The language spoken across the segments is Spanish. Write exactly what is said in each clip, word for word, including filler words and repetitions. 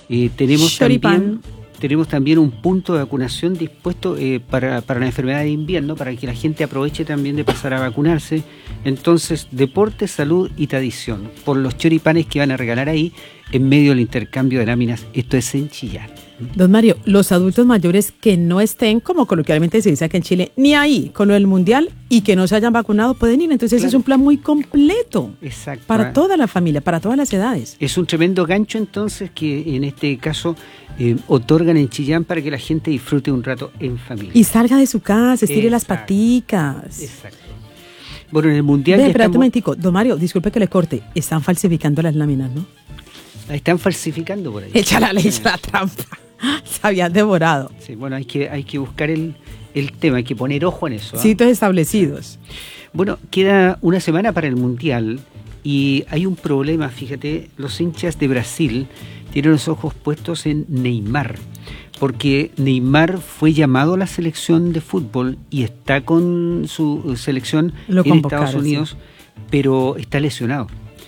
Eh, tenemos Choripán. también tenemos también un punto de vacunación dispuesto eh, para, para la enfermedad de invierno, para que la gente aproveche también de pasar a vacunarse. Entonces, deporte, salud y tradición, por los choripanes que van a regalar ahí en medio del intercambio de láminas. Esto es en Chillán. Don Mario, los adultos mayores que no estén, como coloquialmente se dice aquí en Chile, ni ahí con lo del mundial y que no se hayan vacunado pueden ir. Entonces claro. Es un plan muy completo. Exacto. Para toda la familia, para todas las edades. Es un tremendo gancho entonces que en este caso eh, otorgan en Chillán para que la gente disfrute un rato en familia. Y salga de su casa, estire Exacto. Las paticas. Exacto. Bueno, en el mundial Ve, ya espérate estamos... un momentico, don Mario, disculpe que le corte, están falsificando las láminas, ¿no? La están falsificando por ahí. Echa la ley, echa la trampa. Se habían devorado. Sí, bueno, hay que, hay que buscar el, el tema, hay que poner ojo en eso. ¿eh? Sitios establecidos. Bueno, queda una semana para el Mundial y hay un problema, fíjate, los hinchas de Brasil tienen los ojos puestos en Neymar, porque Neymar fue llamado a la selección de fútbol y está con su selección Lo en Estados Unidos, sí. Pero está lesionado.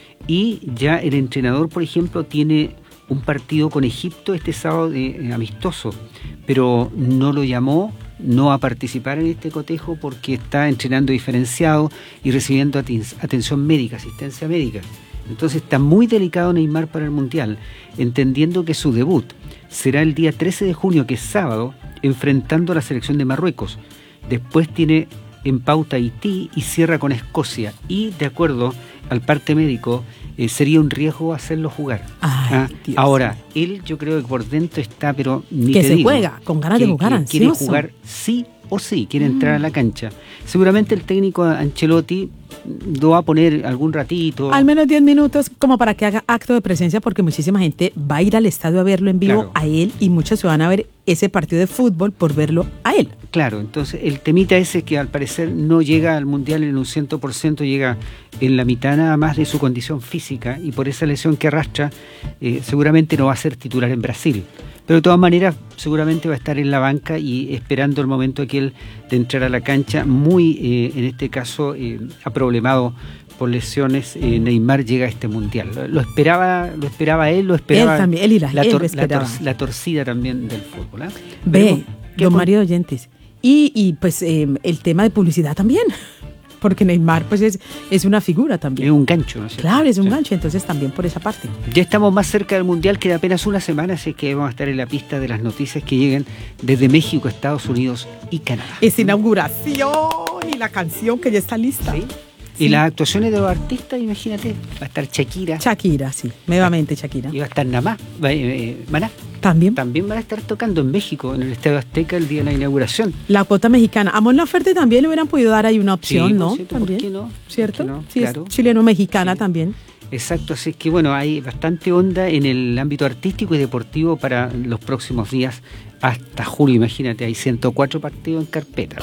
Y ya el entrenador, por ejemplo, tiene un partido con Egipto este sábado de, eh, amistoso, pero no lo llamó, no a participar en este cotejo porque está entrenando diferenciado y recibiendo aten- atención médica, asistencia médica. Entonces está muy delicado Neymar para el Mundial, entendiendo que su debut será el día trece de junio, que es sábado, enfrentando a la selección de Marruecos. Después tiene en pauta Haití y cierra con Escocia. Y de acuerdo al parte médico, eh, sería un riesgo hacerlo jugar. Ay, ¿Ah? Dios. Ahora, él yo creo que por dentro está, pero ni que te se digo, juega, con ganas que, de jugar, que ansioso. quiere jugar sí o sí, quiere entrar mm. a la cancha. Seguramente el técnico Ancelotti lo va a poner algún ratito. Al menos diez minutos como para que haga acto de presencia, porque muchísima gente va a ir al estadio a verlo en vivo, claro. A él, y muchos se van a ver ese partido de fútbol por verlo a él. Claro, entonces el temita ese que al parecer no llega al Mundial en un cien por ciento, llega en la mitad nada más de su condición física, y por esa lesión que arrastra eh, seguramente no va a ser titular en Brasil. Pero de todas maneras seguramente va a estar en la banca y esperando el momento aquel de entrar a la cancha, muy eh, en este caso eh, problemado por lesiones. eh, Neymar llega a este Mundial. Lo, lo esperaba lo esperaba él, lo esperaba él también, él y la, la, él tor- lo esperaba. la, tor- la torcida también del fútbol. ¿eh? Ve, don con... Mario Oyentes, y, y pues eh, el tema de publicidad también, porque Neymar pues es, es una figura también. Es un gancho, ¿no es cierto? Claro, es un sí. gancho, entonces también por esa parte. Ya estamos más cerca del Mundial, queda apenas una semana, así que vamos a estar en la pista de las noticias que llegan desde México, Estados Unidos y Canadá. Es inauguración y la canción que ya está lista. ¿Sí? Sí. Y las actuaciones de los artistas, imagínate, va a estar Shakira. Shakira, sí, nuevamente Shakira. Y va a estar Namá, va, eh, Maná. También. También van a estar tocando en México, en el Estadio Azteca, el día de la inauguración. La cuota mexicana. A Mon Laferte también le hubieran podido dar ahí una opción, sí, ¿no? Cierto, ¿También? ¿por qué no? ¿Cierto? ¿Por qué no? Sí, claro. Es chileno-mexicana sí. también. Exacto, así es que bueno, hay bastante onda en el ámbito artístico y deportivo para los próximos días hasta julio. Imagínate, hay ciento cuatro partidos en carpeta.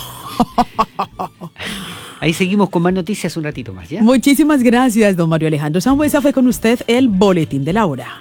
Ahí seguimos con más noticias un ratito más, ¿ya? Muchísimas gracias, don Mario Alejandro Sambuesa. Fue con usted el Boletín de la Hora.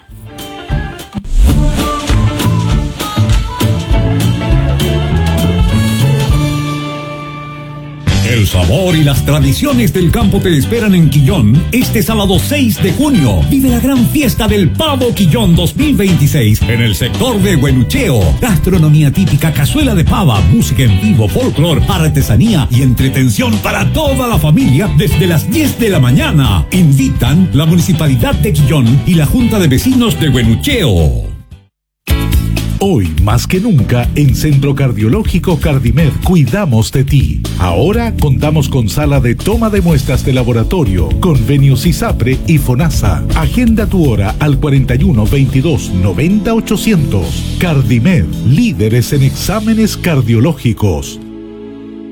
El sabor y las tradiciones del campo te esperan en Quillón este sábado seis de junio. Vive la gran fiesta del Pavo Quillón dos mil veintiséis en el sector de Huenucheo. Gastronomía típica, cazuela de pava, música en vivo, folclor, artesanía y entretención para toda la familia desde las diez de la mañana. Invitan la Municipalidad de Quillón y la Junta de Vecinos de Huenucheo. Hoy, más que nunca, en Centro Cardiológico Cardimed cuidamos de ti. Ahora contamos con sala de toma de muestras de laboratorio, convenios ISAPRE y FONASA. Agenda tu hora al cuarenta y uno, veintidós, noventa, ochocientos. Cardimed, líderes en exámenes cardiológicos.